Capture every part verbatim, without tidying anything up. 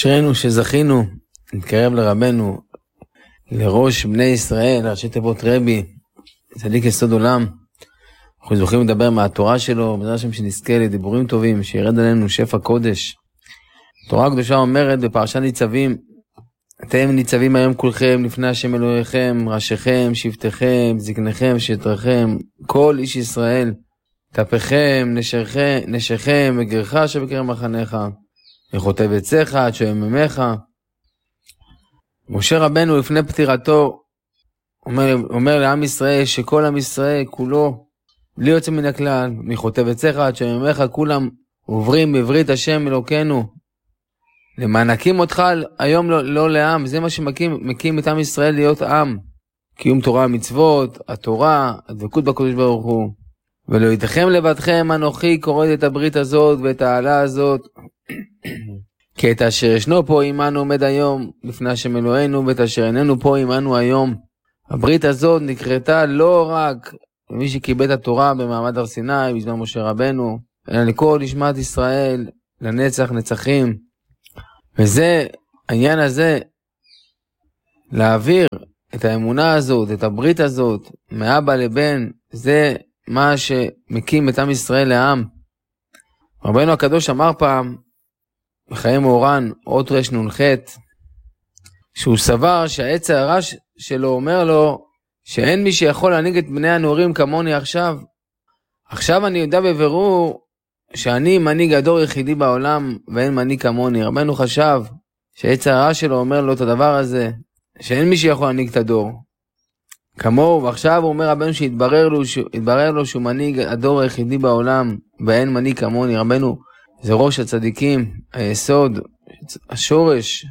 אשרינו שזכינו להתקרב לרבנו, לראש בני ישראל, ראשי תיבות רבי, צדיק יסוד עולם. אנחנו זוכים לדבר מהתורה שלו, בעזרת השם שנזכה לדיבורים טובים, שירד עלינו שפע קודש. התורה הקדושה אומרת בפרשת ניצבים, אתם ניצבים היום כולכם לפני השם אלוהיכם, ראשיכם, שבטיכם, זקניכם, שטריכם, כל איש ישראל, טפכם, נשיכם, נשיכם, וגרך שבקרב מחניך, וחוטב עציך, עד שוממך. משה רבנו לפני פטירתו אומר, אומר לעם ישראל שכל עם ישראל כולו, בלי יוצא מן הכלל, מחוטב עציך עד שוממך, כולם עוברים בברית השם אלוקינו. למענקים אותך היום לא, לא לעם, זה מה שמקים מקים את עם ישראל להיות עם. קיום תורה מצוות, התורה, הדבקות בקדוש ברוך הוא. ולא ייתכם לבדכם אנוכי כורד את הברית הזאת ואת העלה הזאת. כי את אשר ישנו פה עמנו עומד היום לפני השם אלוהינו, ואת אשר איננו פה עמנו היום. הברית הזאת נקראתה לא רק למי שקיבל את התורה במעמד הר סיני בזמן משה רבנו, אלא לכל נשמת ישראל לנצח נצחים. וזה, העניין הזה, להעביר את האמונה הזאת, את הברית הזאת, מאבא לבן, זה מה שמקים את עם ישראל לעם. רבנו הקדוש אמר פעם, בחיי מורן, אות רש נ"ח, שהוא סבר שהעץ הרע שלו אומר לו, שאין מי שיכול להנהיג את בני הנעורים כמוני עכשיו. עכשיו אני יודע בבירור, שאני מנהיג הדור יחידי בעולם, ואין מנהיג כמוני. רבנו חשב, שהעץ הרע שלו אומר לו את הדבר הזה, שאין מי שיכול להנהיג את הדור כמוהו, ועכשיו הוא אומר רבנו שהתברר לו, שהתברר לו שהוא מנהיג הדור היחידי בעולם, ואין מנהיג כמוני. רבנו זה ראש הצדיקים, היסוד, השורש.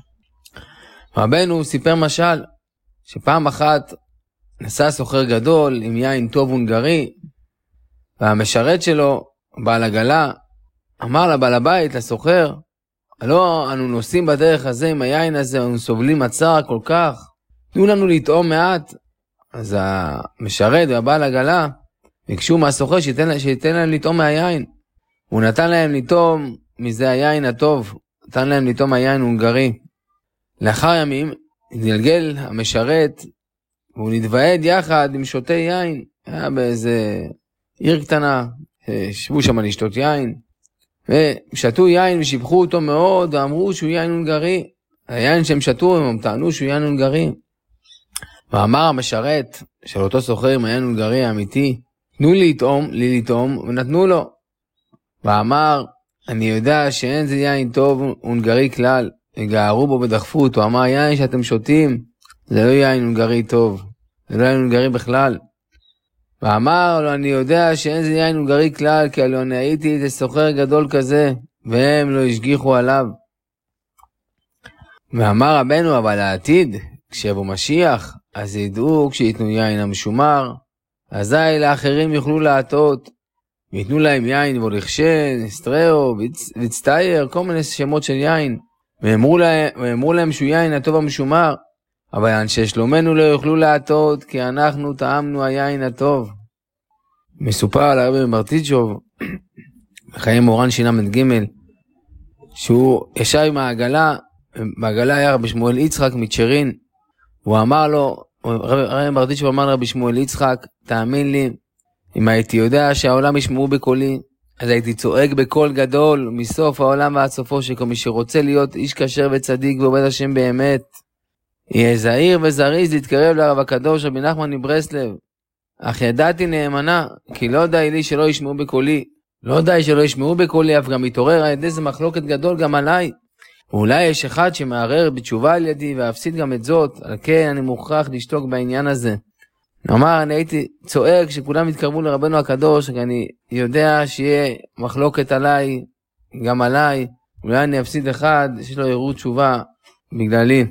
רבנו סיפר משל, שפעם אחת נסע סוחר גדול עם יין טוב הונגרי, והמשרת שלו, בעל עגלה, אמר לבעל הבית, לסוחר, הלא אנו נוסעים בדרך הזה עם היין הזה, אנו סובלים מצר כל כך, תנו לנו לטעום מעט. אז המשרת והבעל עגלה ביקשו מהסוחר שייתן, שייתן להם לטעום מהיין. הוא נתן להם לטעום מזה היין הטוב, נתן להם לטעום היין הונגרי. לאחר ימים התגלגל המשרת, והוא נתוועד יחד עם שותי יין, היה באיזה עיר קטנה, שבו שם לשתות יין, ושתו יין ושיבחו אותו מאוד, ואמרו שהוא יין הונגרי. היין שהם שתו, הם טענו שהוא יין הונגרי. ואמר המשרת של אותו סוחר עם היין הונגרי האמיתי, תנו לי לטעום, לי לטעום, ונתנו לו. ואמר, אני יודע שאין זה יין טוב הונגרי כלל, הגערו בו ודחפו אותו. אמר, יין שאתם שותים, זה לא יין הונגרי טוב, זה לא יין הונגרי בכלל. ואמר לו, אני יודע שאין זה יין הונגרי כלל, כי הלוא אני הייתי איזה סוחר גדול כזה, והם לא השגיחו עליו. ואמר רבנו, אבל העתיד, כשיבוא משיח, אז ידעו כשיתנו יין המשומר, אזי לאחרים יוכלו לעטות, ויתנו להם יין וולכשן, אסטראו, ויצטייר, כל מיני שמות של יין, ואמרו להם, ואמרו להם שהוא יין הטוב המשומר, אבל אנשי שלומנו לא יוכלו לעטות, כי אנחנו טעמנו היין הטוב. מסופר על הרבי מברדיצ'וב, בחיי מורן שינ"ג, שהוא ישב עם העגלה, בעגלה היה רבי שמואל יצחק מצ'רין, הוא אמר לו, הרבי מברדיצ'וב אמר לרבי שמואל יצחק, תאמין לי, אם הייתי יודע שהעולם ישמעו בקולי, אז הייתי צועק בקול גדול, מסוף העולם ועד סופו, שכל מי שרוצה להיות איש כשר וצדיק ועובד השם באמת, יהיה זהיר וזריז להתקרב לרב הקדוש רבי נחמן מברסלב. אך ידעתי נאמנה, כי לא די לי שלא ישמעו בקולי. לא די שלא ישמעו בקולי, אף גם יתעורר על ידי זה מחלוקת גדול גם עליי. ואולי יש אחד שמערער בתשובה על ידי, ואפסיד גם את זאת, על כן אני מוכרח לשתוק בעניין הזה. אמר, אני הייתי צועק שכולם יתקרבו לרבנו הקדוש, כי אני יודע שיהיה מחלוקת עליי, גם עליי. אולי אני אפסיד אחד שיש לו ערעור תשובה בגללי.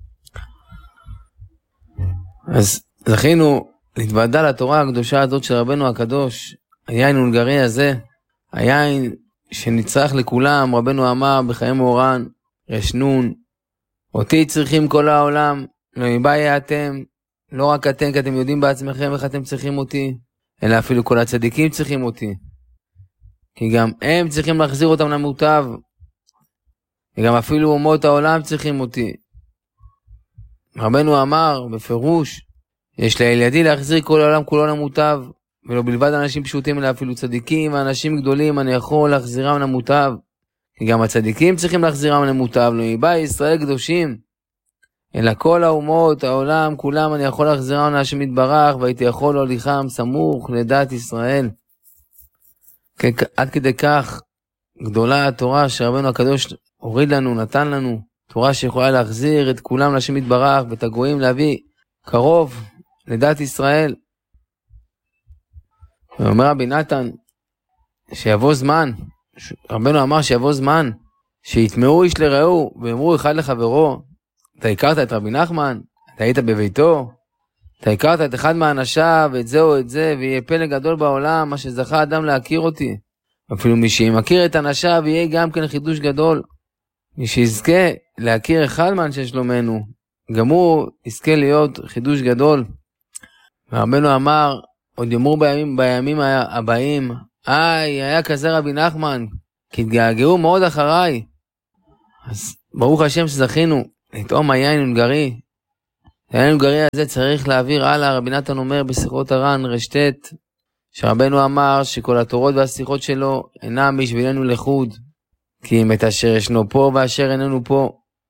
אז זכינו להתוודע לתורה הקדושה הזאת של רבנו הקדוש, היין הונגרי הזה, היין שנצרך לכולם. רבנו אמר בחיי מורן, רשנון, אותי צריכים כל העולם, לא יבאי אתם, לא רק אתם, כי אתם יודעים בעצמכם איך אתם צריכים אותי, אלא אפילו כל הצדיקים צריכים אותי, כי גם הם צריכים להחזיר אותם למוטב. וגם אפילו אומות העולם צריכים אותי. רבנו אמר בפירוש, יש לידי להחזיר כל העולם כולו למוטב, ולא בלבד אנשים פשוטים אלא אפילו צדיקים ואנשים גדולים אני יכול להחזירם למוטב, כי גם הצדיקים צריכים להחזירם למוטב, לא מבא ישראל קדושים, אלא כל האומות, העולם, כולם אני יכול להחזירם להשם יתברך, והייתי יכול להוליכם סמוך לדת ישראל. עד כדי כך גדולה התורה שרבנו הקדוש הוריד לנו, נתן לנו, תורה שיכולה להחזיר את כולם להשם יתברך, ואת הגויים להביא קרוב לדת ישראל. ואומר רבי נתן, שיבוא זמן, רבנו אמר שיבוא זמן, שיתמעו איש לרעהו, ואמרו אחד לחברו, אתה הכרת את רבי נחמן, אתה היית בביתו, אתה הכרת את אחד מהאנשיו, את זה או את זה, ויהיה פלא גדול בעולם, מה שזכה אדם להכיר אותי. אפילו מי שימכיר את אנשיו, יהיה גם כן חידוש גדול. מי שיזכה להכיר אחד מאנשי שלומנו, גם הוא יזכה להיות חידוש גדול. ורבנו אמר, עוד יאמרו בימים, בימים הבאים, איי, היה כזה רבי נחמן, כי התגעגעו מאוד אחריי. אז ברוך השם שזכינו, לטעום היין הונגרי. היין הונגרי הזה צריך להעביר הלאה. רבי נתן אומר בשיחות הר"ן רשתת, שרבנו אמר שכל התורות והשיחות שלו אינם בשבילנו לחוד, כי אם את אשר ישנו פה ואשר איננו פה.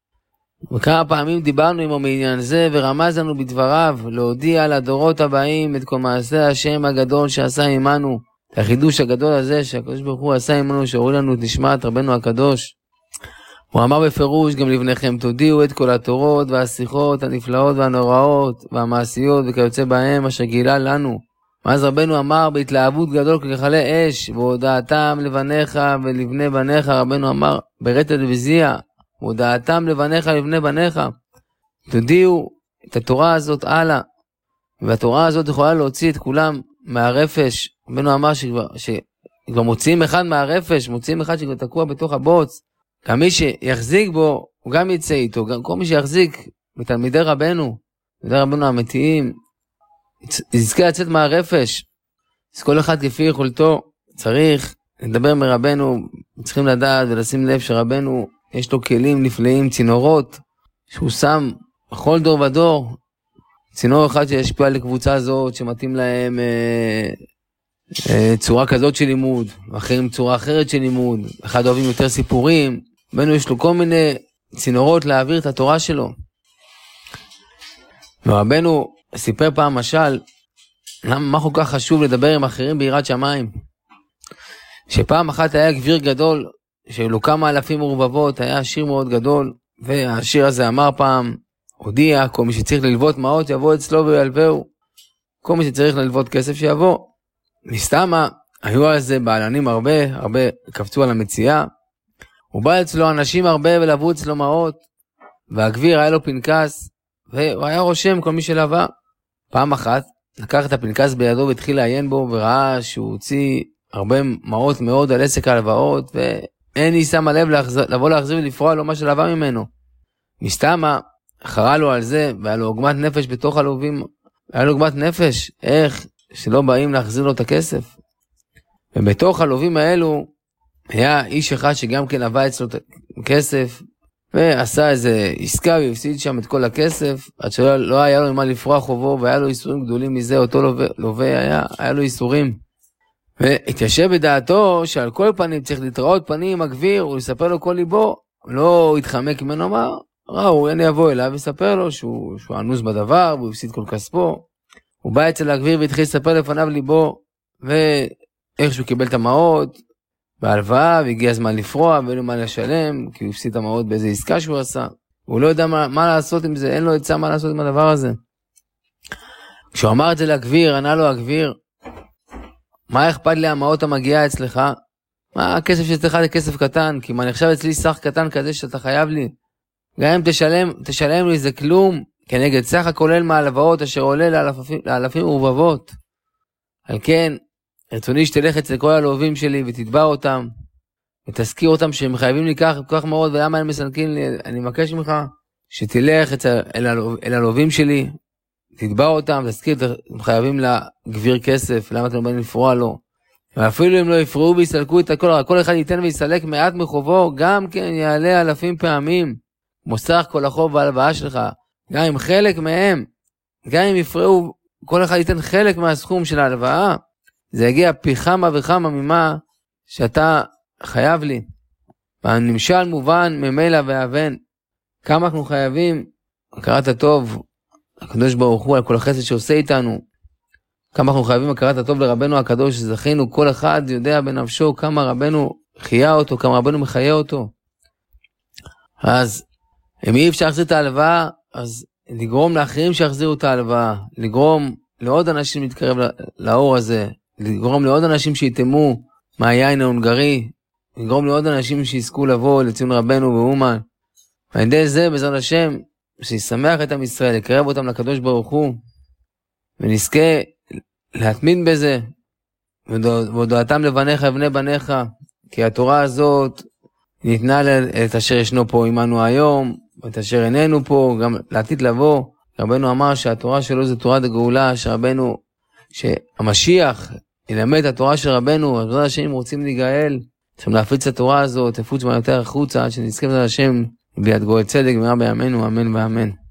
וכמה פעמים דיברנו עמו בעניין זה, ורמז לנו בדבריו להודיע לדורות הבאים את כל מעשה השם הגדול שעשה עמנו, את החידוש הגדול הזה שהקדוש ברוך הוא עשה עמנו, שהוריד לנו את נשמת רבנו הקדוש. הוא אמר בפירוש גם לבניכם תודיעו את כל התורות והשיחות הנפלאות והנוראות והמעשיות וכיוצא בהם אשר גילה לנו. אז רבנו אמר בהתלהבות גדול ככלה אש, והודעתם לבניך ולבני בניך, רבנו אמר ברטה דבזיה, והודעתם לבניך ולבני בניך, תודיעו את התורה הזאת הלאה, והתורה הזאת יכולה להוציא את כולם מהרפש. רבנו אמר שכבר, שכבר מוציאים אחד מהרפש, מוציאים אחד שכבר תקוע בתוך הבוץ, גם מי שיחזיק בו, הוא גם יצא איתו, גם כל מי שיחזיק בתלמידי רבנו, תלמידי רבנו האמיתיים, יזכה לצאת מהרפש. אז כל אחד כפי יכולתו צריך לדבר מרבנו, צריכים לדעת ולשים לב שרבנו יש לו כלים נפלאים, צינורות, שהוא שם בכל דור ודור, צינור אחד שישפיע לקבוצה הזאת, שמתאים להם אה, אה, צורה כזאת של לימוד, אחרים צורה אחרת של לימוד, אחד אוהבים יותר סיפורים, רבנו יש לו כל מיני צינורות להעביר את התורה שלו. ורבנו סיפר פעם משל, מה כל כך חשוב לדבר עם אחרים ביראת שמיים. שפעם אחת היה גביר גדול, שהיו לו כמה אלפים ורבבות, היה שיר מאוד גדול, והשיר הזה אמר פעם, הודיע, כל מי שצריך ללוות מעות יבוא אצלו וילווהו, כל מי שצריך ללוות כסף שיבוא. מסתמה, היו על זה בעלנים הרבה, הרבה קפצו על המציאה, הוא בא אצלו אנשים הרבה ולבו אצלו מעות, והגביר היה לו פנקס, והוא היה רושם כל מי שלווה. פעם אחת לקח את הפנקס בידו והתחיל לעיין בו, וראה שהוא הוציא הרבה מעות מאוד על עסק הלוואות, ואין היא שמה לב להחז... לבוא להחזיר ולפרוע לו מה שלווה ממנו. מסתמה, חרה לו על זה, והיה לו עוגמת נפש בתוך הלווים, היה לו עוגמת נפש, איך שלא באים להחזיר לו את הכסף. ובתוך הלווים האלו, היה איש אחד שגם כן לווה אצלו את הכסף, ועשה איזה עסקה והפסיד שם את כל הכסף, עד שלא לא היה לו מה לפרוע חובו, והיה לו איסורים גדולים מזה, אותו לווה, לווה היה, היה לו איסורים. והתיישב בדעתו שעל כל פנים צריך להתראות פנים עם הגביר, ולספר לו כל ליבו, לא התחמק ממנו, אמר, ראו, אני אבוא אליו ויספר לו שהוא, שהוא אנוס בדבר, והוא הפסיד כל כספו. הוא בא אצל הגביר והתחיל לספר לפניו ליבו, ואיך שהוא קיבל את המעות, בהלוואה, והגיע הזמן לפרוע, ואין לו מה לשלם, כי הוא הפסיד את המעות באיזה עסקה שהוא עשה. הוא לא יודע מה, מה לעשות עם זה, אין לו עצה מה לעשות עם הדבר הזה. כשהוא אמר את זה לגביר, ענה לו הגביר, מה אכפת לי המעות המגיעה אצלך? מה הכסף שאצלך זה כסף קטן, כי מה נחשב אצלי סך קטן כזה שאתה חייב לי? גם אם תשלם, תשלם לי זה כלום, כנגד סך הכולל מהלוואות אשר עולה לאלפים, לאלפים ורבבות. על כן, רצוני שתלך אצל כל הלווים שלי ותתבע אותם, ותזכיר אותם שהם חייבים לי כך, כך מאוד, ולמה הם מסנקים לי, אני מבקש ממך, שתלך אצל, אל, אל הלווים שלי, תתבע אותם, תזכיר, הם חייבים לגביר כסף, למה אתם לא באים לפרוע לו, ואפילו אם לא יפרעו ויסלקו את הכל, כל אחד ייתן ויסלק מעט מחובו, גם כן יעלה אלפים פעמים, כמו סך כל החוב וההלוואה שלך, גם אם חלק מהם, גם אם יפרעו, כל אחד ייתן חלק מהסכום של ההלוואה, זה יגיע פי כמה וכמה ממה שאתה חייב לי. והנמשל מובן ממילא והבן, כמה אנחנו חייבים, הכרת הטוב, הקדוש ברוך הוא על כל החסד שעושה איתנו, כמה אנחנו חייבים הכרת הטוב לרבנו הקדוש שזכינו, כל אחד יודע בנפשו כמה רבנו חיה אותו, כמה רבנו מחיה אותו. אז אם אי אפשר להחזיר את ההלוואה, אז לגרום לאחרים שיחזירו את ההלוואה, לגרום לעוד אנשים להתקרב לאור הזה, לגרום לעוד אנשים שיתמו מהיין ההונגרי, לגרום לעוד אנשים שיזכו לבוא לציון רבנו ואומן. ועל ידי זה בעזרת השם שישמח את עם ישראל, יקרב אותם לקדוש ברוך הוא, ונזכה להתמיד בזה, והודעתם לבניך ובני בניך, כי התורה הזאת ניתנה את אשר ישנו פה עמנו היום, ואת אשר איננו פה, גם לעתיד לבוא. רבנו אמר שהתורה שלו זה תורת הגאולה, שרבנו, שהמשיח ילמד את התורה של רבנו, אז בעזרת השם רוצים להיגאל, צריכים להפיץ את התורה הזאת, תפוץ מה יותר החוצה, עד שנזכה בעזרת השם, ביד גואל צדק, במהרה בימינו, אמן ואמן.